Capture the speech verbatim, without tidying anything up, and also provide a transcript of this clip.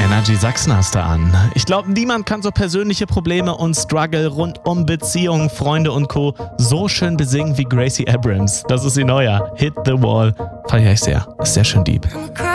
Najee Sachsen hast du an. Ich glaube, niemand kann so persönliche Probleme und Struggle rund um Beziehungen, Freunde und Co. so schön besingen wie Gracie Abrams. Das ist ihr neuer Hit the Wall. Feier ich sehr. Ist sehr schön deep.